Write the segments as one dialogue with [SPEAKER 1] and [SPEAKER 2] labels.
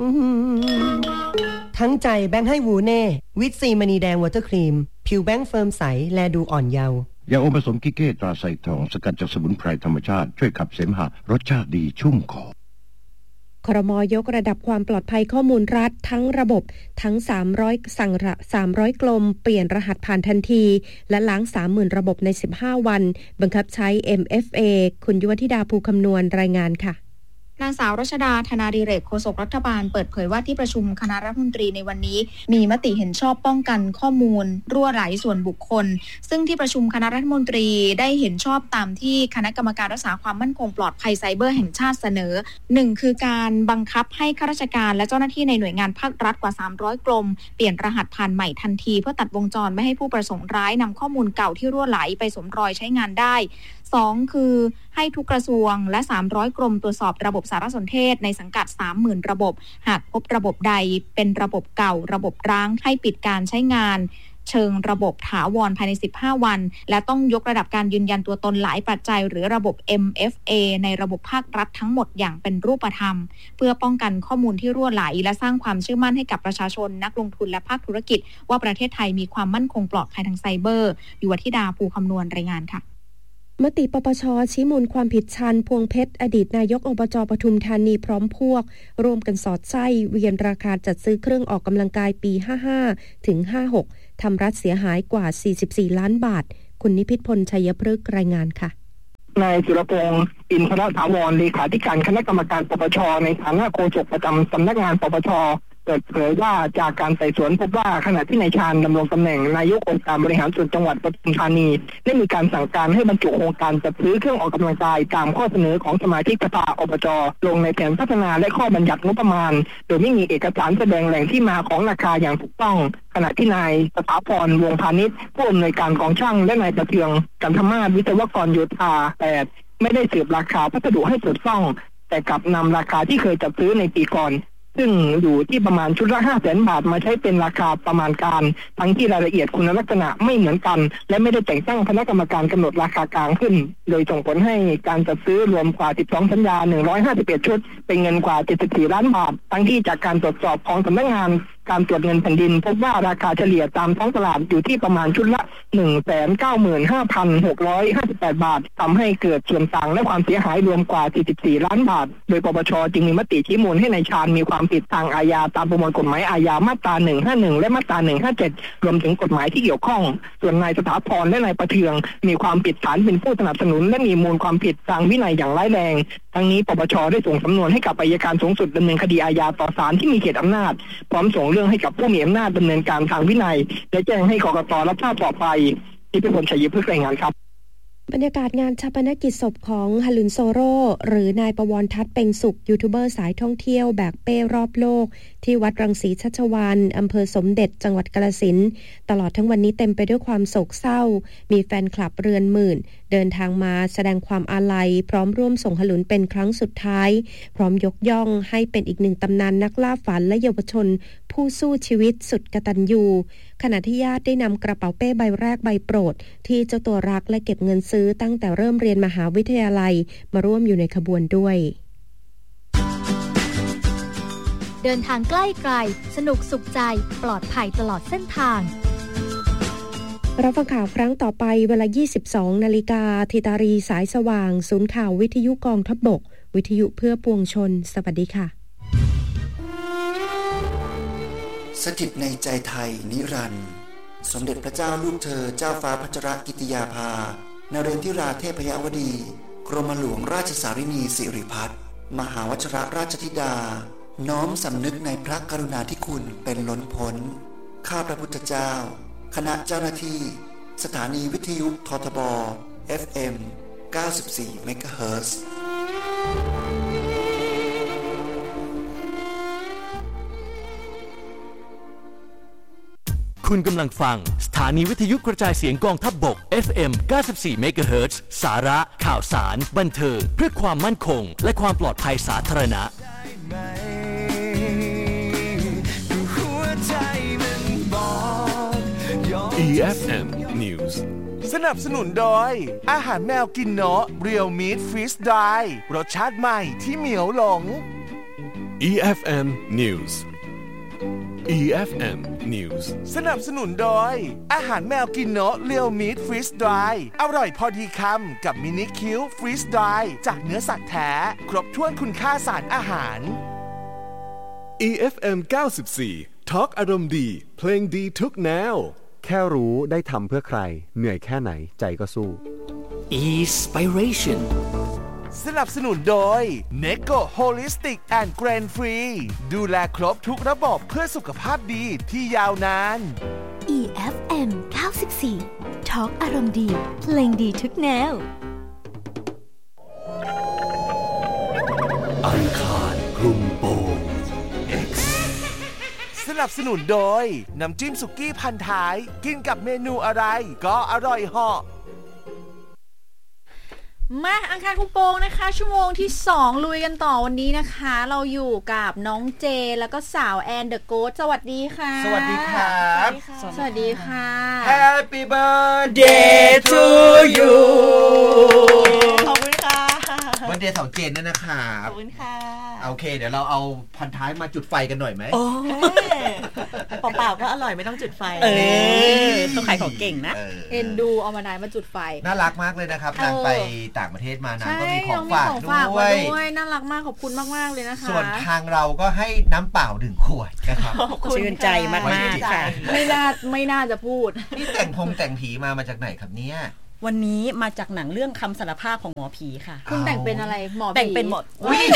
[SPEAKER 1] ทั้งใจแบงค์ให้วูเน่วิตซีมณีแดงวอเตอร์ครีมผิวแบงค์เฟิร์มใสแลดูอ่อนเยาว์
[SPEAKER 2] ยาอมผสมกิเก้ตราไซทองสกัดจากสมุนไพรธรรมชาติช่วยขับเสมหะรสชาติดีชุ่มคอ
[SPEAKER 3] ครม.ยกระดับความปลอดภัยข้อมูลรัฐทั้งระบบทั้ง300 กลมเปลี่ยนรหัสผ่านทันทีและล้าง 30,000 ระบบใน15วันบังคับใช้ MFA คุณยุวธิดาภูคำนวณรายงานค่ะ
[SPEAKER 4] นางสาวรัชดาธนาดิเรกโฆษกรัฐบาลเปิดเผยว่าที่ประชุมคณะรัฐมนตรีในวันนี้มีมติเห็นชอบป้องกันข้อมูลรั่วไหลส่วนบุคคลซึ่งที่ประชุมคณะรัฐมนตรีได้เห็นชอบตามที่คณะกรรมการรักษาความมั่นคงปลอดภัยไซเบอร์แห่งชาติเสนอ 1. คือการบังคับให้ข้าราชการและเจ้าหน้าที่ในหน่วยงานภาครัฐกว่า300กรมเปลี่ยนรหัสผ่านใหม่ทันทีเพื่อตัดวงจรไม่ให้ผู้ประสงค์ร้ายนำข้อมูลเก่าที่รั่วไหลไปสวมรอยใช้งานได้ 2. คือให้ทุกกระทรวงและ300กรมตรวจสอบระบบสารสนเทศในสังกัด 30,000 ระบบหากพบระบบใดเป็นระบบเก่าระบบร้างให้ปิดการใช้งานเชิงระบบถาวรภายใน15วันและต้องยกระดับการยืนยันตัวตนหลายปัจจัยหรือระบบ MFA ในระบบภาครัฐทั้งหมดอย่างเป็นรูปธรรมเพื่อป้องกันข้อมูลที่รั่วไหลและสร้างความเชื่อมั่นให้กับประชาชนนักลงทุนและภาคธุรกิจว่าประเทศไทยมีความมั่นคงปลอดภัยทางไซเบอร์ยุวธิดาภูคำนวณรายงานค่ะ
[SPEAKER 3] มติปปช.ชี้มูลความผิดชันพวงเพชรอดีตนายกอบจ.ปทุมธานีพร้อมพวกร่วมกันสอดไส้เวียนราคาจัดซื้อเครื่องออกกำลังกายปี 55 ถึง 56 ทำรัฐเสียหายกว่า 44 ล้านบาทคุณนิพิษพล ชัยพฤกษ์รายงานค่ะ
[SPEAKER 5] นายสุรพงษ์อินทรถาวรเลขาธิการคณะกรรมการปปช.ในฐานะโฆษกประจำสำนักงานปปช.เปิดเผยว่าจากการไต่สวนพบว่าขณะที่นายชาญดำรงตำแหน่งนายกองค์การบริหารส่วนจังหวัดปทุมธานีได้มีการสั่งการให้บรรจุโครงการจัดซื้อเครื่องออกกำลังกายตามข้อเสนอของสมาชิกสภาอบจ.ลงในแผนพัฒนาและข้อบัญญัติงบประมาณโดยไม่มีเอกสารแสดงแหล่งที่มาของราคาอย่างถูกต้องขณะที่นายสถาพรวงพาณิชย์ผู้อำนวยการกองช่างและนายประเทืองกันธมาศวิศวกรโยธา8ไม่ได้สืบราคาพัสดุให้ถูกต้องแต่กลับนำราคาที่เคยจัดซื้อในปีก่อนซึ่งอยู่ที่ประมาณชุดละ 500,000 บาทมาใช้เป็นราคาประมาณการทั้งที่รายละเอียดคุณลักษณะไม่เหมือนกันและไม่ได้แต่งตั้งคณะกรรมการกำหนดราคากลางขึ้นโดยส่งผลให้การจัดซื้อรวมกว่า12สัญญา151ชุดเป็นเงินกว่า74ล้านบาททั้งที่จากการตรวจสอบของสำนักงานการตรวจเงินแผ่นดินพบว่าราคาเฉลี่ยตามท้องตลาดอยู่ที่ประมาณชุดละ 195,658 บาททำให้เกิดส่วนต่างและความเสียหายรวมกว่า44ล้านบาทโดยปปช.จึงมีมติชี้มูลให้นายชาญมีความผิดทางอาญาตามประมวลกฎหมายอาญามาตรา151และมาตรา157รวมถึงกฎหมายที่เกี่ยวข้องส่วนนายสถาพรและนายประเทืองมีความผิดฐานเป็นผู้สนับสนุนและมีมูลความผิดทางวินัยอย่างร้ายแรงทั้งนี้ปปช.ได้ส่งสำนวนให้กับอัยการสูงสุดดำเนินคดีอาญาต่อศาลที่มีเขตอำนาจพร้อมส่งเรื่องให้กับผู้มีอำนาจดำเนินการทางวินัยและแจ้งให้กกต.รับทราบต่อไปที่เป็นผลชัยพฤกษ์รายงานครับ
[SPEAKER 3] บรรยากาศงานฌาปนกิจศพของฮลุนโซโร่หรือนายประวรทัศน์เพ็งสุขยูทูบเบอร์สายท่องเที่ยวแบกเป้รอบโลกที่วัดรังสีชัชวาลอำเภอสมเด็จจังหวัดกาฬสินธุ์ตลอดทั้งวันนี้เต็มไปด้วยความโศกเศร้ามีแฟนคลับเรือนหมื่นเดินทางมาแสดงความอาลัยพร้อมร่วมส่งฮลุนเป็นครั้งสุดท้ายพร้อมยกย่องให้เป็นอีกหนึ่งตำนานนักล่าฝันและเยาวชนผู้สู้ชีวิตสุดกตัญญูขณะที่ญาติได้นำกระเป๋าเป้ใบแรกใบโปรดที่เจ้าตัวรักและเก็บเงินซื้อตั้งแต่เริ่มเรียนมหาวิทยาลัยมาร่วมอยู่ในขบวนด้วย
[SPEAKER 6] เดินทางใกล้ไกลสนุกสุขใจปลอดภัยตลอดเส้นทาง
[SPEAKER 3] รับฟังข่าวครั้งต่อไปเวลา 22 นาฬิกาธิตารีสายสว่างศูนย์ข่าววิทยุกองทัพบกวิทยุเพื่อปวงชนสวัสดีค่ะ
[SPEAKER 7] สถิตในใจไทยนิรันดร์สมเด็จพระเจ้าลูกเธอเจ้าฟ้าพัชรกิติยาภานเรนทิราเทพยวดีกรมหลวงราชสารินีสิริพัฒน์มหาวชิรราชธิดาน้อมสำนึกในพระกรุณาธิคุณเป็นล้นพ้นข้าพระพุทธเจ้าคณะเจ้าหน้าที่สถานีวิทยุททบ FM 94 เมกะเฮิรตซ์
[SPEAKER 8] คุณกำลังฟังสถานีวิทยุกระจายเสียงกองทัพบก FM 94 เมกะเฮิรตซ์สาระข่าวสารบันเทิงเพื่อความมั่นคงและความปลอดภัยสาธารณะ
[SPEAKER 9] EFM News สนับสนุนโดยอาหารแมวกินเนาะเรียวมีทฟรีสไดรรสชาติใหม่ที่เหมียวหลง EFM News EFM News
[SPEAKER 10] สนับสนุนโดยอาหารแมวกินโนะเรียวมีทฟรีสดรายอร่อยพอดีคำกับมินิคิวฟรีสดรายจากเนื้อสัตว์แท้ครบถ้วนคุณค่าสารอาหาร
[SPEAKER 9] EFM 94 Talk อารมณ์ดีเพลงดีทุกแนว
[SPEAKER 11] แค่รู้ได้ทำเพื่อใครเหนื่อยแค่ไหนใจก็สู้
[SPEAKER 8] Inspiration
[SPEAKER 10] สนับสนุนโดย Neko Holistic and Grain Free ดูแลครบทุกระบบเพื่อสุขภาพดีที่ยาวนาน
[SPEAKER 6] EFM 94 Talk อารมณ์ดีเพลงดีทุกแนว
[SPEAKER 8] อังคารคลุมโปง X
[SPEAKER 10] สนับสนุนโดยน้ำจิ้มสุกี้พันท้ายกินกับเมนูอะไรก็อร่อยเหาะ
[SPEAKER 12] มาอังคารคุมโปงนะคะชั่วโมงที่2ลุยกันต่อวันนี้นะคะเราอยู่กับน้องเจแล้วก็สาวแอนเดอะโกสสวัสดีค่ะ
[SPEAKER 13] สวัสดีครับ
[SPEAKER 12] สวัสดีค่ะ
[SPEAKER 13] Happy birthday to you
[SPEAKER 12] ขอบคุณค่ะ
[SPEAKER 13] วันเดย์สาวเจนด้วยนะครับ
[SPEAKER 12] ขอบคุณค่ะ
[SPEAKER 13] โอเคเดี๋ยวเราเอาพันท้ายมาจุดไฟกันหน่อยไหม
[SPEAKER 12] เปล่าๆก็อร่อยไม่ต้องจุดไฟต้องขายของเก่งนะเอ็นดูเอามานายมาจุดไฟ
[SPEAKER 13] น่ารักมากเลยนะครับนางไปต่างประเทศมานางก็มีของฝากด้วย
[SPEAKER 12] น่ารักมากขอบคุณมากๆเลยนะคะ
[SPEAKER 13] ส่วนทางเราก็ให้น้ำเปล่า1 ขวดนะครับ
[SPEAKER 12] ชื่นใจมากๆค่ะไม่น่าจะพูด
[SPEAKER 13] นี่แต่งผีมาจากไหนครับเนี่ย
[SPEAKER 14] วันนี้มาจากหนังเรื่องคำสารภาพของหมอผีค่ะ
[SPEAKER 12] คุณแต่งเป็นอะไรหมอผี
[SPEAKER 14] แต่งเป็นหมด
[SPEAKER 13] อุ้ย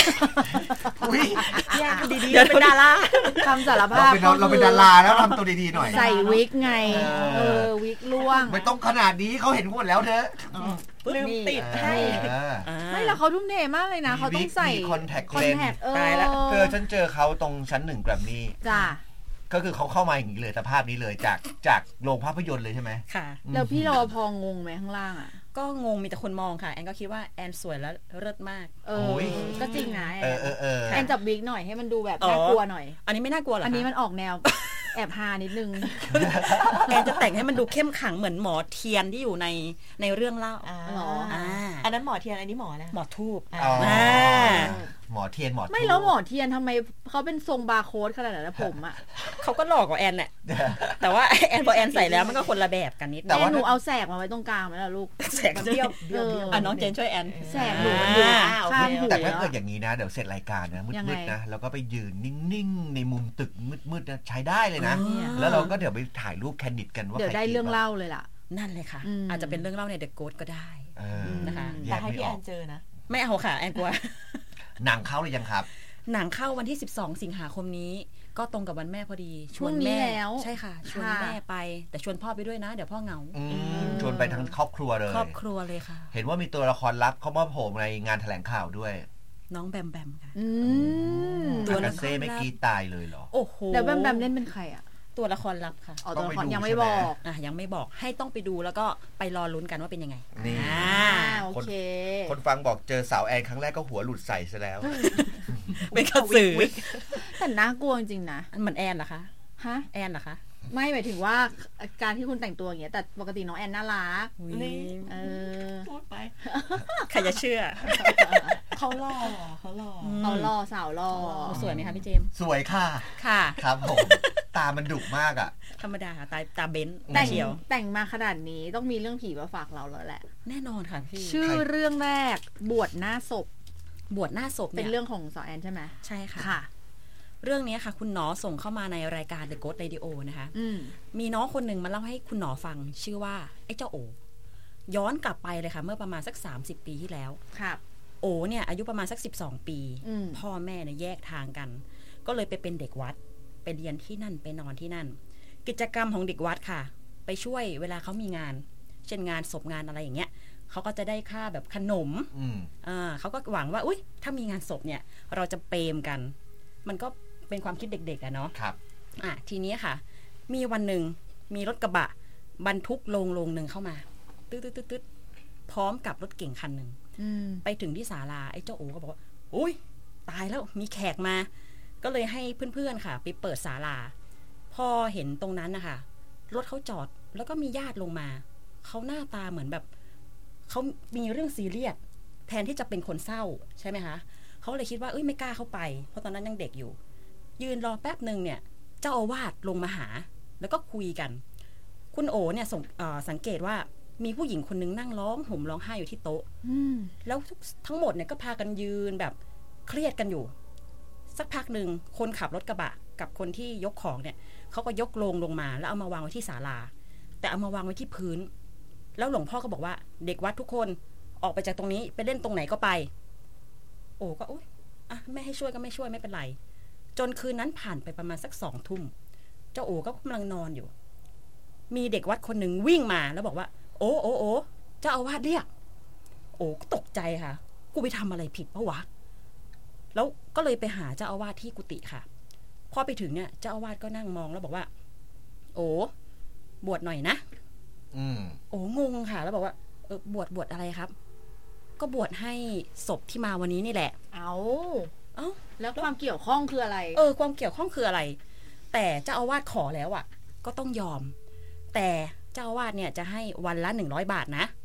[SPEAKER 12] ดีๆเป็นดาราคำสารภาพ
[SPEAKER 13] เราเป็นดาราแล้วทำตัวดีๆหน่อย
[SPEAKER 12] ใส่วิกไงวิกล่วง
[SPEAKER 13] ไม่ต้องขนาดนี้เขาเห็นหมดแล้วเถอะ
[SPEAKER 12] ลืมติดให้ไม่แล้วเขาทุ่มเทมากเลยนะเขาต้องใส่
[SPEAKER 13] คอนแทคเลนส์ตายแล้วฉันเจอเขาตรงชั้น1 แกรมมี่
[SPEAKER 12] จ้า
[SPEAKER 13] ก็คือเขาเข้ามาอย่างนี้เลยสภาพนี้เลยจากโรงภาพยนตร์เลยใช่ไหม
[SPEAKER 14] ค่ะ
[SPEAKER 12] แล้วพี่รปภงงไหมข้างล่างอ่ะ
[SPEAKER 14] ก็งงมีแต่คนมองค่ะแอนก็คิดว่าแอนสวยแล้วเลิศมาก
[SPEAKER 12] ก็จริงนะแอนจับวิกหน่อยให้มันดูแบบน่ากลัวหน่อย
[SPEAKER 14] อันนี้ไม่น่ากลัวหรอ
[SPEAKER 12] อันนี้มันออกแนวแอบฮานิดนึง
[SPEAKER 14] แอนจะแต่งให้มันดูเข้มขังเหมือนหมอเทียนที่อยู่ในเรื่องเล่า
[SPEAKER 12] อันนั้นหมอเทียนอันนี้หมอนะ
[SPEAKER 14] หมอทูบ
[SPEAKER 13] หมอเทียน
[SPEAKER 12] ไม่แล้วหมอเทียนทำไมเขาเป็นทรงบาร์โค้ดขนาดนั้นผมอ่ะ
[SPEAKER 14] เขาก็หลอกกว่าแอนแหละแต่ว่าแอนพอแอนใส่แล้วมันก็คนละแบบกันนิด
[SPEAKER 12] แต่ว่าหนูเอาแสกมาไว้ตรงกลางไหมล่ะลูก
[SPEAKER 14] แสกเบี้ยวน้องเจนช่วยแอน
[SPEAKER 12] แสกหนูมันอยู่ข้างหู
[SPEAKER 13] แต่ถ้าเกิดอย่างนี้นะเดี๋ยวเสร็จรายการนะมืดๆนะแล้วก็ไปยืนนิ่งๆในมุมตึกมืดๆใช้ได้เลยนะแล้วเราก็เดี๋ยวไปถ่ายรูปแคนดิดกันว่า
[SPEAKER 12] เดี๋ยวได้เรื่องเล่าเลยล่ะ
[SPEAKER 14] นั่นเลยค่ะอาจจะเป็นเรื่องเล่าในเดอะโกสก็ได้นะคะ
[SPEAKER 12] แต่ให้พี่แอนเจอนะ
[SPEAKER 14] ไม่เอาค่ะแอนกลัว
[SPEAKER 13] หนังเข้าหรือยังครับ
[SPEAKER 14] หนังเข้าวันที่12 สิงหาคมนี้ก็ตรงกับวันแม่พอดีชวนแม่ใช่ค่ะชวนแม่ไปแต่ชวนพ่อไปด้วยนะเดี๋ยวพ่อเหงา
[SPEAKER 13] ชวนไปทั้งครอบครัวเลย
[SPEAKER 14] ครอบครัวเลยค่ะ
[SPEAKER 13] เห็นว่ามีตัวละครลับเขามาโผล่ในงานแถลงข่าวด้วย
[SPEAKER 14] น้องแบมแบมค่ะ
[SPEAKER 13] ตัวละครไม่กี้ตายเลยเหรอ
[SPEAKER 14] โอ้โห
[SPEAKER 12] แล้วแบมแบมเล่นเป็นใครอ่ะ
[SPEAKER 14] ตัวละครลับค่ะ
[SPEAKER 12] ตัวละครยังไม่บอก
[SPEAKER 14] ยังไม่บอกให้ต้องไปดูแล้วก็ไปรอลุ้นกันว่าเป็นยังไง
[SPEAKER 13] นี่
[SPEAKER 12] โอเค
[SPEAKER 13] คนฟังบอกเจอสาวแอนครั้งแรกก็หัวหลุดใส่ซะแล้ว
[SPEAKER 14] เป็นกระสือ
[SPEAKER 12] แต่น่ากลัวจริงๆนะ
[SPEAKER 14] มันแอนเหรอคะ
[SPEAKER 12] ฮะ
[SPEAKER 14] แอนเหรอคะ
[SPEAKER 12] ไม่หมายถึงว่าการที่คุณแต่งตัวอย่างเงี้ยแต่ปกติน้องแอนน่ารัก
[SPEAKER 14] นี่
[SPEAKER 12] พูดไป
[SPEAKER 14] ใครจะเชื่อ
[SPEAKER 12] เขาหล่อสาวหล่อ
[SPEAKER 14] สวยไหมคะพี่เจม
[SPEAKER 13] สวยค่ะ
[SPEAKER 14] ค่ะ
[SPEAKER 13] ครับผมตามันดุมากอ่ะ
[SPEAKER 14] ธรรมดาค่ะตาเบน
[SPEAKER 12] เฉียวแต่งมาขนาดนี้ต้องมีเรื่องผีมาฝากเราแล้วแหละ
[SPEAKER 14] แน่นอนค่ะพี่
[SPEAKER 12] ชื่อเรื่องแรกบวชหน้าศพ
[SPEAKER 14] เป็น
[SPEAKER 12] เรื่องของสาวแอนใช่ไหม
[SPEAKER 14] ใช่ค่ะเรื่องนี้ค่ะคุณหนอส่งเข้ามาในรายการ The Ghost Radio นะคะมีน้องคนหนึ่งมาเล่าให้คุณหนอฟังชื่อว่าไอ้เจ้าโอย้อนกลับไปเลยค่ะเมื่อประมาณสัก30 ปีที่แล้ว
[SPEAKER 12] ครับ
[SPEAKER 14] โอเนี่ยอายุประมาณสัก12 ปีพ่อแม่เนี่ยแยกทางกันก็เลยไปเป็นเด็กวัดไปเรียนที่นั่นไปนอนที่นั่นกิจกรรมของเด็กวัดค่ะไปช่วยเวลาเขามีงานเช่นงานศพงานอะไรอย่างเงี้ยเขาก็จะได้ค่าแบบขนมเขาก็หวังว่าอุ๊ยถ้ามีงานศพเนี่ยเราจะเปรมกันมันก็เป็นความคิดเด็กๆอะเนาะ
[SPEAKER 13] ครับ
[SPEAKER 14] ทีนี้ค่ะมีวันหนึ่งมีรถกระบะบรรทุกโลงหนึ่งเข้ามาตึ๊ดพร้อมกับรถเก๋งคันหนึ่งไปถึงที่ศาลาไอ้เจ้าโอก็บอกว่าอุ้ยตายแล้วมีแขกมาก็เลยให้เพื่อนๆค่ะไปเปิดศาลาพอเห็นตรงนั้นนะคะรถเขาจอดแล้วก็มีญาติลงมาเขาหน้าตาเหมือนแบบเขามีเรื่องซีเรียสแทนที่จะเป็นคนเศร้าใช่ไหมคะเขาเลยคิดว่าไม่กล้าเข้าไปเพราะตอนนั้นยังเด็กอยู่ยืนรอแป๊บนึงเนี่ยเจ้าอาวาสลงมาหาแล้วก็คุยกันคุณโอเนี่ยสังเกตว่ามีผู้หญิงคนนึงนั่งร้องห่มร้องไห้อยู่ที่โต๊ะแล้วทั้งหมดเนี่ยก็พากันยืนแบบเครียดกันอยู่สักพักหนึ่งคนขับรถกระบะกับคนที่ยกของเนี่ยเขาก็ยกโลงลงมาแล้วเอามาวางไว้ที่ศาลาแต่เอามาวางไว้ที่พื้นแล้วหลวงพ่อก็บอกว่าเด็กวัดทุกคนออกไปจากตรงนี้ไปเล่นตรงไหนก็ไปโอ้ก็ไม่ให้ช่วยก็ไม่ช่วยไม่เป็นไรจนคืนนั้นผ่านไปประมาณสัก2 ทุ่มเจ้าโอก็กำลังนอนอยู่มีเด็กวัดคนหนึ่งวิ่งมาแล้วบอกว่าโอ้เจ้าอาวาสเรียกโอ้ก็ตกใจค่ะกูไปทำอะไรผิดปะวะแล้วก็เลยไปหาเจ้าอาวาสที่กุฏิค่ะพอไปถึงเนี่ยเจ้าอาวาสก็นั่งมองแล้วบอกว่าโอ้บวชหน่อยนะโอ้งงค่ะแล้วบอกว่าบวชอะไรครับก็บวชให้ศพที่มาวันนี้นี่แหละ
[SPEAKER 12] เอาแล้วความเกี่ยวข้องคืออะไร
[SPEAKER 14] ความเกี่ยวข้องคืออะไรแต่เจ้าอาวาสขอแล้วอ่ะก็ต้องยอมแต่เจ้าอาวาสเนี่ยจะให้วันละ100 บาทนะ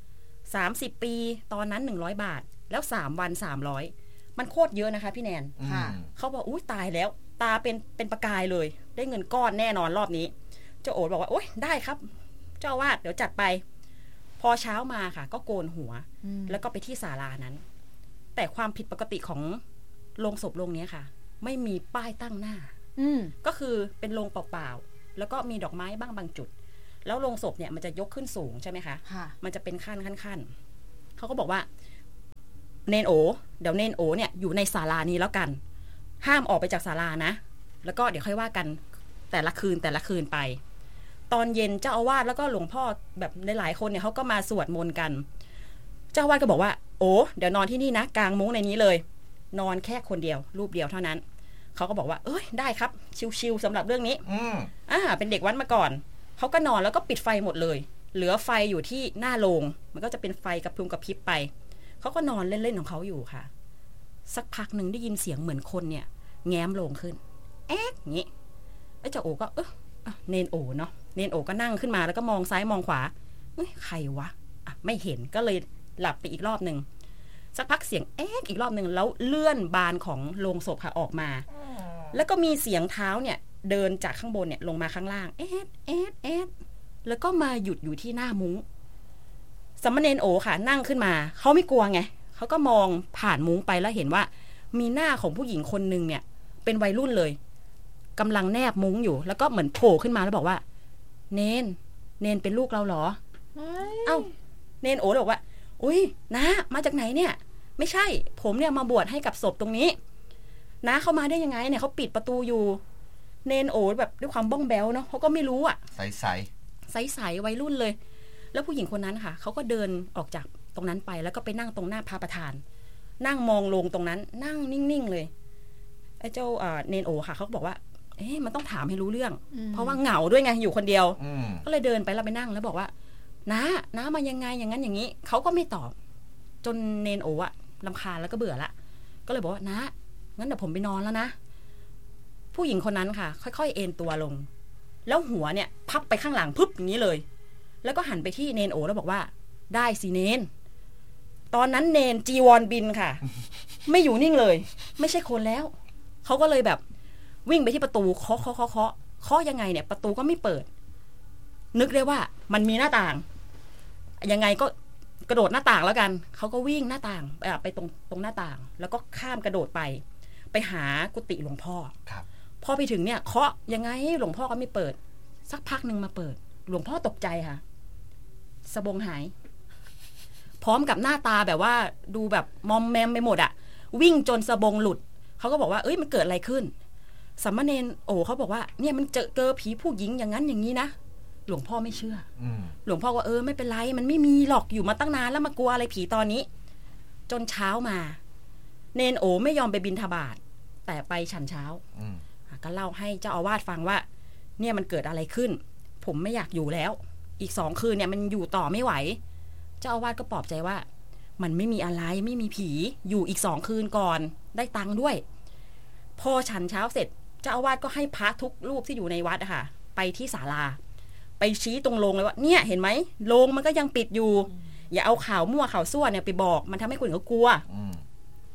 [SPEAKER 14] 30 ปีตอนนั้น100 บาทแล้ว3 วัน300มันโคตรเยอะนะคะพี่แนนเขาบอกอุ้ยตายแล้วตาเป็นประกายเลยได้เงินก้อนแน่นอนรอบนี้เจ้าโอบอกว่าโอ๊ยได้ครับเจ้าอาวาสเดี๋ยวจัดไปพอเช้ามาค่ะก็โกนหัวแล้วก็ไปที่ศาลานั้นแต่ความผิดปกติของโรงศพโรงนี้ค่ะไม่มีป้ายตั้งหน้าก็คือเป็นโรงเปล่าๆแล้วก็มีดอกไม้บ้างบางจุดแล้วโรงศพเนี่ยมันจะยกขึ้นสูงใช่ไหมคะมันจะเป็นขั้นเขาก็บอกว่าเนนโอเดี๋ยวเนนโอเนี่ยอยู่ในศาลานี้แล้วกันห้ามออกไปจากศาลานะแล้วก็เดี๋ยวค่อยว่ากันแต่ละคืนไปตอนเย็นเจ้าอาวาสแล้วก็หลวงพ่อแบบหลายๆคนเนี่ยเขาก็มาสวดมนต์กันเจ้าอาวาสก็บอกว่าโอ้เดี๋ยวนอนที่นี่นะกางมุ้งในนี้เลยนอนแค่คนเดียวรูปเดียวเท่านั้นเขาก็บอกว่าได้ครับชิวๆสำหรับเรื่องนี้เป็นเด็กวัดมาก่อนเขาก็นอนแล้วก็ปิดไฟหมดเลยเหลือไฟอยู่ที่หน้าโรงมันก็จะเป็นไฟกระพริบไปเขาก็นอนเล่นๆของเขาอยู่ค่ะสักพักหนึ่งได้ยินเสียงเหมือนคนเนี่ยแง้มโลงขึ้นอย่างนี้ไอ้เจ้าโอก็เนนโอเนาะเนนโอก็นั่งขึ้นมาแล้วก็มองซ้ายมองขวาใครวะไม่เห็นก็เลยหลับไปอีกรอบนึงสักพักเสียงอีกรอบนึงแล้วเลื่อนบานของโลงศพค่ะออกมาแล้วก็มีเสียงเท้าเนี่ยเดินจากข้างบนเนี่ยลงมาข้างล่างแล้วก็มาหยุดอยู่ที่หน้ามุ้งสมณเณรโอค่ะนั่งขึ้นมาเขาไม่กลัวไงเขาก็มองผ่านมุ้งไปแล้วเห็นว่ามีหน้าของผู้หญิงคนนึงเนี่ยเป็นวัยรุ่นเลยกำลังแนบมุ้งอยู่แล้วก็เหมือนโผล่ขึ้นมาแล้วบอกว่าเนนเป็นลูกเราเหรอเนนโอบอกว่าอุ้ยน้ามาจากไหนเนี่ยไม่ใช่ผมเนี่ยมาบวชให้กับศพตรงนี้น้าเข้ามาได้ยังไงเนี่ยเขาปิดประตูอยู่เนนโอแบบด้วยความบ้องแบ้วเนาะเขาก็ไม่รู้ใสวัยรุ่นเลยแล้วผู้หญิงคนนั้นค่ะเขาก็เดินออกจากตรงนั้นไปแล้วก็ไปนั่งตรงหน้าพระประธานนั่งมองลงตรงนั้นนั่งนิ่งๆเลยไอ้เจ้าเนนโอค่ะเขาบอกว่ามันต้องถามให้รู้เรื่องเพราะว่าเหงาด้วยไงอยู่คนเดียวก็เลยเดินไปแล้วไปนั่งแล้วบอกว่าน้ามายังไงอย่างนั้นอย่างนี้เขาก็ไม่ตอบจนเนนโอรำคาญแล้วก็เบื่อละก็เลยบอกว่านะงั้นเดี๋ยวผมไปนอนแล้วนะผู้หญิงคนนั้นค่ะค่อยๆเอนตัวลงแล้วหัวเนี่ยพับไปข้างหลังพึบอย่างนี้เลยแล้วก็หันไปที่เนนโอแล้วบอกว่าได้สิเนนตอนนั้นเนนจีวรบินค่ะ ไม่อยู่นิ่งเลยไม่ใช่คนแล้วเขาก็เลยแบบวิ่งไปที่ประตูเคาะยังไงเนี่ยประตูก็ไม่เปิดนึกได้ว่ามันมีหน้าต่างยังไงก็กระโดดหน้าต่างแล้วกันเขาก็วิ่งหน้าต่างไปตรงหน้าต่างแล้วก็ข้ามกระโดดไปหากุฏิหลวงพ่อพอไปถึงเนี่ยเคาะยังไงหลวงพ่อก็ไม่เปิดสักพักนึงมาเปิดหลวงพ่อตกใจค่ะสบงหายพร้อมกับหน้าตาแบบว่าดูแบบมอมแมมไปหมดวิ่งจนสบงหลุดเขาก็บอกว่ามันเกิดอะไรขึ้นสามเณรโอเขาบอกว่าเนี่ยมันเจอผีผู้หญิงอย่างนั้นอย่างนี้นะหลวงพ่อไม่เชื่อหลวงพ่อว่าไม่เป็นไรมันไม่มีหรอกอยู่มาตั้งนานแล้วมากลัวอะไรผีตอนนี้จนเช้ามาเนนโอไม่ยอมไปบิณฑบาตแต่ไปฉันเช้าก็เล่าให้เจ้าอาวาสฟังว่าเนี่ยมันเกิดอะไรขึ้นผมไม่อยากอยู่แล้วอีก2 คืนเนี่ยมันอยู่ต่อไม่ไหวเจ้าอาวาสก็ปลอบใจว่ามันไม่มีอะไรไม่มีผีอยู่อีก2 คืนก่อนได้ตังค์ด้วยพอฉันเช้าเสร็จเจ้าอาวาสก็ให้พระทุกรูปที่อยู่ในวัดค่ะไปที่ศาลาไปชี้ตรงโรงเลยว่าเนี่ยเห็นไหมโรงมันก็ยังปิดอยู่อย่าเอาข่าวมั่วข่าวซั่วเนี่ยไปบอกมันทำให้คนอื่นเขากลัวพ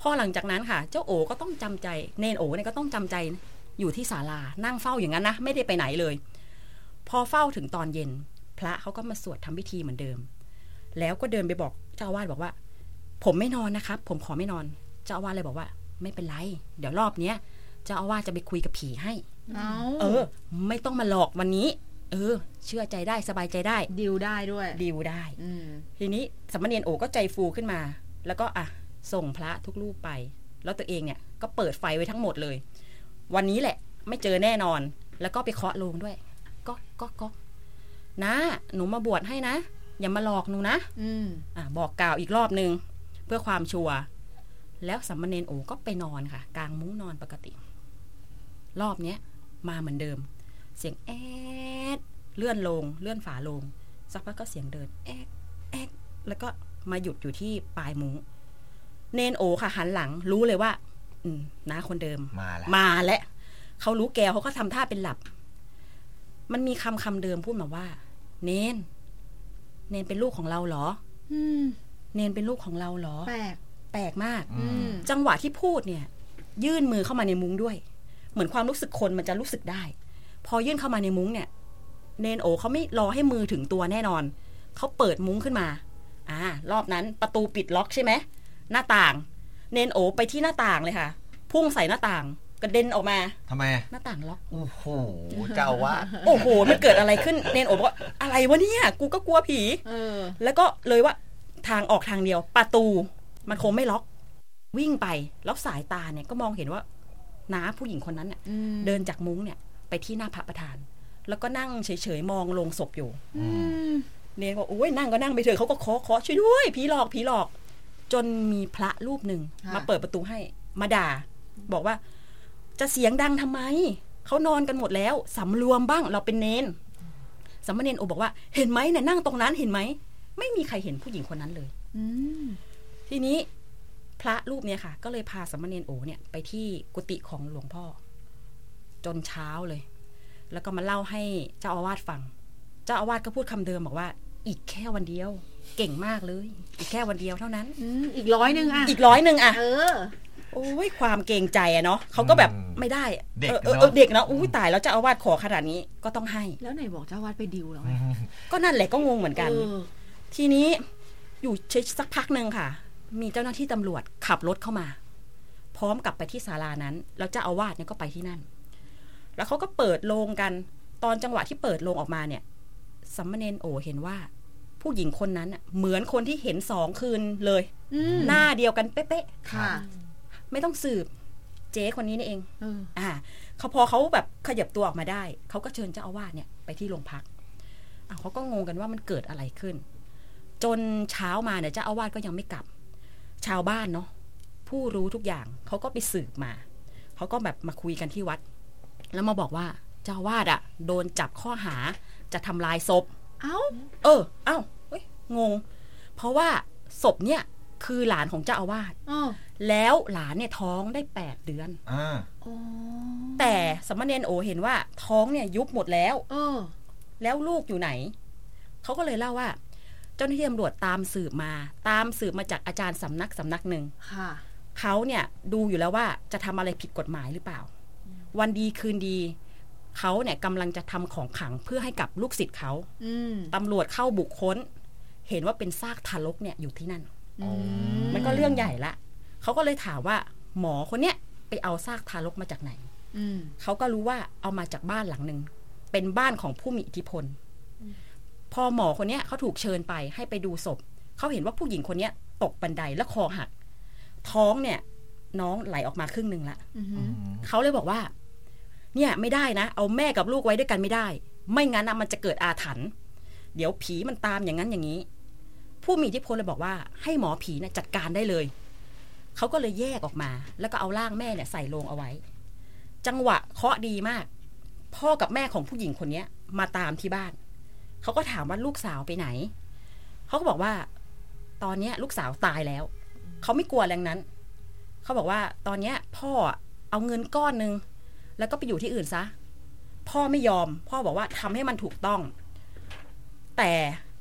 [SPEAKER 14] พอหลังจากนั้นค่ะเจ้าโอก็ต้องจำใจเนนโอเนี่ยก็ต้องจำใจอยู่ที่ศาลานั่งเฝ้าอย่างนั้นนะไม่ได้ไปไหนเลยพอเฝ้าถึงตอนเย็นพระเขาก็มาสวดทำพิธีเหมือนเดิมแล้วก็เดินไปบอกเจ้าอาวาสบอกว่าผมไม่นอนนะครับผมขอไม่นอนเจ้าอาวาสเลยบอกว่าไม่เป็นไรเดี๋ยวรอบเนี้ยเจ้าอาวาสจะไปคุยกับผีให้ไม่ต้องมาหลอกวันนี้เชื่อใจได้สบายใจได้
[SPEAKER 12] ดิวได้ด้วย
[SPEAKER 14] ดิวได้ทีนี้สามเณรโอก็ใจฟูขึ้นมาแล้วก็ส่งพระทุกรูปไปแล้วตัวเองเนี่ยก็เปิดไฟไว้ทั้งหมดเลยวันนี้แหละไม่เจอแน่นอนแล้วก็ไปเคาะโลงด้วยก็นะหนูมาบวชให้นะอย่ามาหลอกหนูนะบอกกล่าวอีกรอบนึงเพื่อความชัวร์แล้วสามเณรโอก็ไปนอนค่ะกลางมุ้งนอนปกติรอบเนี้ยมาเหมือนเดิมเสียงแอดเลื่อนลงเลื่อนฝาลงสักพักก็เสียงเดินแอ๊กแล้วก็มาหยุดอยู่ที่ปลายมุ้งเนนโอค่ะหันหลังรู้เลยว่าน้าคนเดิมมาแล้วเขารู้แกเขาก็ทำท่าเป็นหลับมันมีคำเดิมพูดมาว่าเนนเป็นลูกของเราเหรอเนนเป็นลูกของเราเหรอแปลกมากจังหวะที่พูดเนี่ยยื่นมือเข้ามาในมุ้งด้วยเหมือนความรู้สึกคนมันจะรู้สึกได้พอยื่นเข้ามาในมุ้งเนี่ยเนนโอเขาไม่รอให้มือถึงตัวแน่นอนเขาเปิดมุ้งขึ้นมารอบนั้นประตูปิดล็อกใช่ไหมหน้าต่างเนนโอไปที่หน้าต่างเลยค่ะพุ่งใส่หน้าต่างกระเด็นออกมา
[SPEAKER 13] ทำไม
[SPEAKER 14] หน้าต่างล็อก
[SPEAKER 13] โอ้โหเจ้าว่า
[SPEAKER 14] โอ้โหมันเกิดอะไรขึ้นเนนโอบอกอะไรวะเนี่ยกูก็กลัวผีแล้วก็เลยว่าทางออกทางเดียวประตูมันคงไม่ล็อกวิ่งไปแล้วสายตาเนี่ยก็มองเห็นว่าน้าผู้หญิงคนนั้นเนี่ยเดินจากมุ้งเนี่ยไปที่หน้าพระประธานแล้วก็นั่งเฉยๆมองลงศพอยู่เนนบอกโอ้ยนั่งก็นั่งไปเถอะเขาก็เคาะช่วยด้วยผีหลอกจนมีพระรูปหนึ่งมาเปิดประตูให้มาด่าบอกว่าจะเสียงดังทำไมเขานอนกันหมดแล้วสำรวมบ้างเราเป็นเนนสามเณรโอบอกว่าเห็นไหมเนี่ยนั่งตรงนั้นเห็นไหมไม่มีใครเห็นผู้หญิงคนนั้นเลยทีนี้พระรูปเนี่ยค่ะก็เลยพาสามเณรโอเนี่ยไปที่กุฏิของหลวงพ่อจนเช้าเลยแล้วก็มาเล่าให้เจ้าอาวาสฟังเจ้าอาวาสก็พูดคำเดิมบอกว่าอีกแค่วันเดียวเก่งมากเลยอีกแค่วันเดียวเท่านั้น
[SPEAKER 12] อีก100 นึง
[SPEAKER 14] อีก100 นึงโอ้ยความเกรงใจเนาะเขาก็แบบไม่ได้
[SPEAKER 13] เด็ก
[SPEAKER 14] เนาะอุ้ยตายแล้วเจ้าอาวาสขอขนาดนี้ก็ต้องให้
[SPEAKER 12] แล้วไหนบอกเจ้าอาวาสไปดิวแล้ว
[SPEAKER 14] ก็นั่นแหละก็งงเหมือนกันทีนี้อยู่สักพักนึงค่ะมีเจ้าหน้าที่ตำรวจขับรถเข้ามาพร้อมกับไปที่ศาลานั้นแล้วเจ้าอาวาสเนี่ยก็ไปที่นั่นแล้วเขาก็เปิดโลงกันตอนจังหวะที่เปิดโลงออกมาเนี่ยสามเณรโอเห็นว่าผู้หญิงคนนั้นเหมือนคนที่เห็น2 คืนเลยหน้าเดียวกันเป๊ะๆค่ะไม่ต้องสืบเจ๊คนนี้นี่เองเขาพอเขาแบบขยับตัวออกมาได้เขาก็เชิญเจ้าอาวาสเนี่ยไปที่โรงพักเขาก็งงกันว่ามันเกิดอะไรขึ้นจนเช้ามาเนี่ยเจ้าอาวาสก็ยังไม่กลับชาวบ้านเนาะผู้รู้ทุกอย่างเขาก็ไปสืบมาเขาก็แบบมาคุยกันที่วัดแล้วมาบอกว่าเจ้าอาวาสโดนจับข้อหาจะทำลายศพเอ้างงเพราะว่าศพเนี่ยคือหลานของเจ้าอาวาสแล้วหลานเนี่ยท้องได้8 เดือนแต่สามเณรโอเห็นว่าท้องเนี่ยยุบหมดแล้วแล้วลูกอยู่ไหนเขาก็เลยเล่าว่าเจ้าหน้าที่ตำรวจตามสืบมาจากอาจารย์สำนักหนึ่งเขาเนี่ยดูอยู่แล้วว่าจะทำอะไรผิดกฎหมายหรือเปล่าวันดีคืนดีเขาเนี่ยกำลังจะทำของขลังเพื่อให้กับลูกศิษย์เขาตำรวจเข้าบุคคลเห็นว่าเป็นซากทารกเนี่ยอยู่ที่นั่นมันก็เรื่องใหญ่ละเขาก็เลยถามว่าหมอคนเนี้ยไปเอาซากทารกมาจากไหนเขาก็รู้ว่าเอามาจากบ้านหลังหนึ่งเป็นบ้านของผู้มีอิทธิพลพอหมอคนเนี้ยเขาถูกเชิญไปให้ไปดูศพเขาเห็นว่าผู้หญิงคนเนี้ยตกบันไดแล้วคอหักท้องเนี่ยน้องไหลออกมาครึ่งนึงละเขาเลยบอกว่าเนี่ยไม่ได้นะเอาแม่กับลูกไว้ด้วยกันไม่ได้ไม่งั้นมันจะเกิดอาถรรพ์เดี๋ยวผีมันตามอย่างนั้นอย่างนี้ผู้มีอิทธิพลเลยบอกว่าให้หมอผีเนี่ยจัดการได้เลยเขาก็เลยแยกออกมาแล้วก็เอาร่างแม่เนี่ยใส่โลงเอาไว้จังหวะเคราะห์ดีมากพ่อกับแม่ของผู้หญิงคนนี้มาตามที่บ้านเขาก็ถามว่าลูกสาวไปไหนเขาก็บอกว่าตอนนี้ลูกสาวตายแล้วเขาไม่กลัวแรงนั้นเขาบอกว่าตอนนี้พ่อเอาเงินก้อนนึงแล้วก็ไปอยู่ที่อื่นซะพ่อไม่ยอมพ่อบอกว่าทำให้มันถูกต้องแต่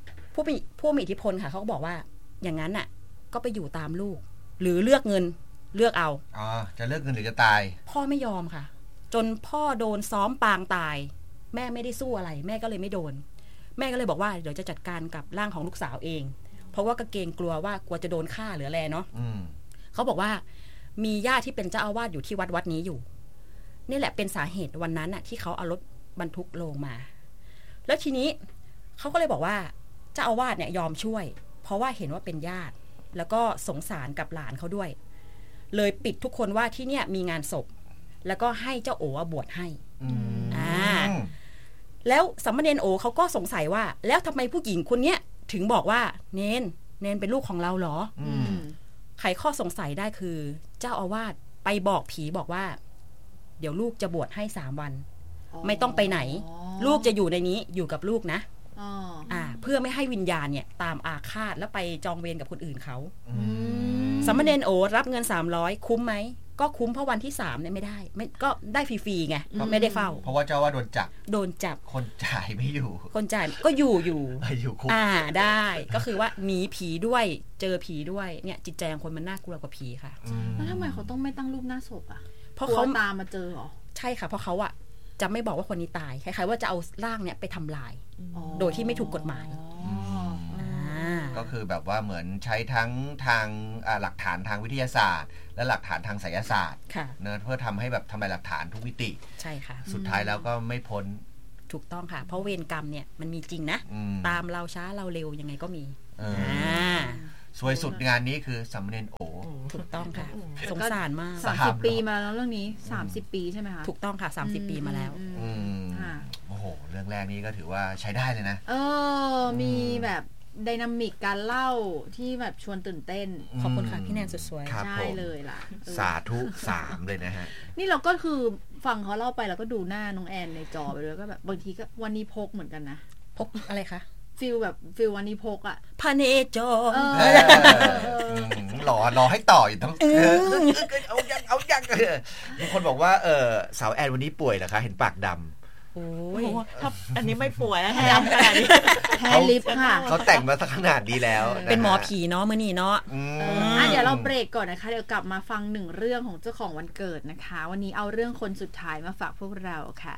[SPEAKER 14] ผู้มีอิทธิพลค่ะเขาก็บอกว่าอย่างนั้นน่ะก็ไปอยู่ตามลูกหรือเลือกเงินเลือกเอา
[SPEAKER 13] จะเลือกเงินหรือจะตาย
[SPEAKER 14] พ่อไม่ยอมค่ะจนพ่อโดนซ้อมปางตายแม่ไม่ได้สู้อะไรแม่ก็เลยไม่โดนแม่ก็เลยบอกว่าเดี๋ยวจะจัดการกับร่างของลูกสาวเองเพราะว่าก็เกรงกลัวว่ากลัวจะโดนฆ่าหรืออะไรเนาะเขาบอกว่ามีญาติที่เป็นเจ้าอาวาสอยู่ที่วัดนี้อยู่นี่แหละเป็นสาเหตุวันนั้นน่ะที่เขาเอารถบรรทุกโลงมาแล้วทีนี้เขาก็เลยบอกว่าเจ้าอาวาสเนี่ยยอมช่วยเพราะว่าเห็นว่าเป็นญาติแล้วก็สงสารกับหลานเขาด้วยเลยปิดทุกคนว่าที่เนี่ยมีงานศพแล้วก็ให้เจ้าโอบวชให้แล้วสามเณรโอเขาก็สงสัยว่าแล้วทำไมผู้หญิงคนเนี้ยถึงบอกว่าเนนเป็นลูกของเราเหรอไขข้อสงสัยได้คือเจ้าอาวาสไปบอกผีบอกว่าเดี๋ยวลูกจะบวชให้3 วันไม่ต้องไปไหนลูกจะอยู่ในนี้อยู่กับลูกนะเพื่อไม่ให้วิญญาณเนี่ยตามอาฆาตแล้วไปจองเวรกับคนอื่นเขาสามเณรโอรับเงิน300คุ้มไหมก็คุ้มเพราะวันที่3เนี่ยไม่ได้ก็ได้ฟรีๆไงไม่ได้เฝ้า
[SPEAKER 13] เพราะว่าเจ้าว่าโดนจับคนจ่ายไม่อยู่
[SPEAKER 14] คนจ่ายก็อยู่
[SPEAKER 13] คุก
[SPEAKER 14] ได้ก็คือว่าหนีผีด้วยเจอผีด้วยเนี่ยจิตใจของคนมันน่ากลัวกว่าผีค่ะ
[SPEAKER 12] แล้วทำไมเขาต้องไม่ตั้งรูปหน้าศพอ่ะ
[SPEAKER 14] เพราะเขา
[SPEAKER 12] ตามมาเจอหรอ
[SPEAKER 14] ใช่ค่ะเพราะเขาอะจะไม่บอกว่าคนนี้ตายคล้ายๆว่าจะเอาร่างเนี่ยไปทำลายโดยที่ไม่ถูกกฎหมาย
[SPEAKER 13] ก็คือแบบว่าเหมือนใช้ทั้งทางหลักฐานทางวิทยาศาสตร์และหลักฐานทางไสยศาสตร์เพื่อทำให้แบบทำลายหลักฐานทุกมิติ
[SPEAKER 14] ใช่ค่ะ
[SPEAKER 13] สุดท้ายแล้วก็ไม่พ้น
[SPEAKER 14] ถูกต้องค่ะเพราะเวรกรรมเนี่ยมันมีจริงนะตามเราช้าเราเร็วยังไงก็มี
[SPEAKER 13] สวยสุดงานนี้คือสามเณรโอ
[SPEAKER 14] ถูกต้องค่ะสงสารมาก
[SPEAKER 12] 30 ปีมาแล้วเรื่องนี้30 ปีใช่ไหมคะ
[SPEAKER 14] ถูกต้องค่ะ30 ปีมาแล้ว
[SPEAKER 13] โอ้โหเรื่องแรกนี้ก็ถือว่าใช้ได้เลยนะ
[SPEAKER 12] มีแบบไดนามิกการเล่าที่แบบชวนตื่นเต้น
[SPEAKER 14] ขอบคุณค่ะพี่แนนสุดสวย
[SPEAKER 12] ใช่เลยล่ะ
[SPEAKER 13] สาธุ3เลยนะฮะ
[SPEAKER 12] นี่เราก็คือฟังเขาเล่าไปแล้วก็ดูหน้าน้องแอนในจอไปเลยก็แบบบางทีก็วันนี้พกเหมือนกันนะ
[SPEAKER 14] พกอะไรคะ
[SPEAKER 12] ฟิลวันนี้พกอ่ะ
[SPEAKER 14] พาเนจ
[SPEAKER 13] รอให้ต่ออยู่ทั้งเอายังบางคนบอกว่าสาวแอนวันนี้ป่วยเหรอคะเห็นปากดำ
[SPEAKER 14] โอ้ยถ้าอันนี้ไม่ป่วยนะดำขนาดนี้
[SPEAKER 12] แฮร์ลิฟค่ะ
[SPEAKER 13] เขาแต่งมาสักขนาดนี้แล้ว
[SPEAKER 14] เป็นหมอผีเนาะมื้อนี้เนาะ
[SPEAKER 12] เดี๋ยวเราเบรกก่อนนะคะเดี๋ยวกลับมาฟัง1 เรื่องของเจ้าของวันเกิดนะคะวันนี้เอาเรื่องคนสุดท้ายมาฝากพวกเราค่ะ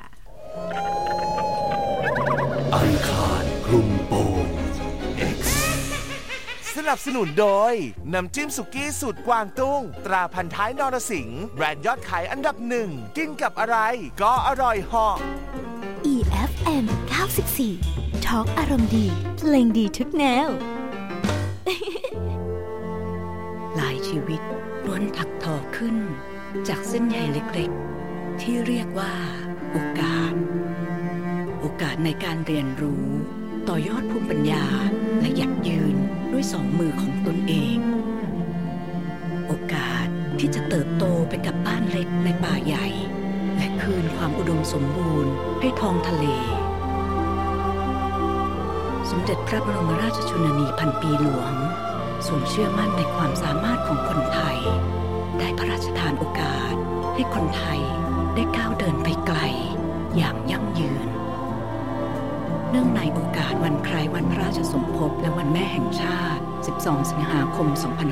[SPEAKER 15] อังคารคลุมโปง X
[SPEAKER 10] สนับสนุนโดยน้ำจิ้มสุกี้สูตรกวางตุ้งตราพันท้ายนรสิงห์แบรนด์ยอดขายอันดับ1กินกับอะไรก็อร่อยเหาะ
[SPEAKER 6] EFM 94 Talk อารมณ์ดีเพลงดีทุกแนว
[SPEAKER 16] หลายชีวิตล้วนถักทอขึ้นจากเส้นใยเล็กๆที่เรียกว่าโอกาสในการเรียนรู้ต่อยอดภูมิปัญญาและหยัดยืนด้วย2 มือของตนเองโอกาสที่จะเติบโตไปกับบ้านเล็กในป่าใหญ่และคืนความอุดมสมบูรณ์ให้ท้องทะเลสมเด็จพระบรมราชชนนีพันปีหลวงทรงเชื่อมั่นในความสามารถของคนไทยได้พระราชทานโอกาสให้คนไทยได้ก้าวเดินไปไกลอย่างยั่งยืนเนื่องในโอกาสวันคล้ายวันพระราชสมภพและวันแม่แห่งชาติ12 สิงหาคม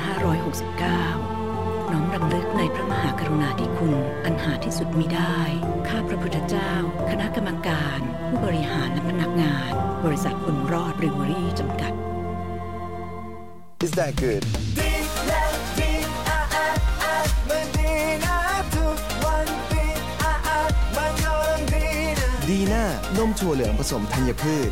[SPEAKER 16] 2569น้อมรำลึกในพระมหากรุณาธิคุณอันหาที่สุดมิได้ข้าพระพุทธเจ้าคณะกรรมการผู้บริหารและพนักงานบริษัทบุญรอดบริวอรี่จำกัด
[SPEAKER 17] Is that good?ดีน่านมถั่วเหลืองผสมธัญพืช